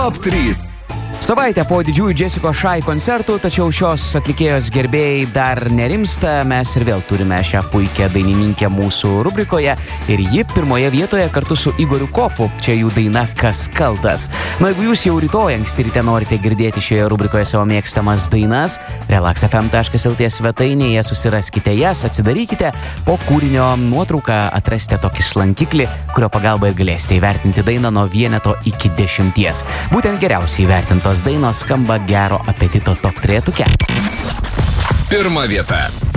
Top 3. Savaitę po didžiųjų Jessica Shy koncertų, tačiau šios atlikėjos gerbėjai dar nerimsta. Mes ir vėl turime šią puikią dainininkę mūsų rubrikoje ir ji pirmoje vietoje kartu su Igoriu Kofu. Čia jų daina Kas kaltas. Na, jeigu jūs jau rytoj anksti ryte norite girdėti šioje rubrikoje savo mėgstamas dainas, relaxfm.lt svetainėje susiraskite jas, atsidarykite, po kūrinio nuotrauką atrasite tokį slankiklį, kurio pagalba ir galėsite įvertinti dainą nuo 1 iki 10. Būtent geriausiai įvertintos dainos skamba Gero apetito top 3. Pirma vieta.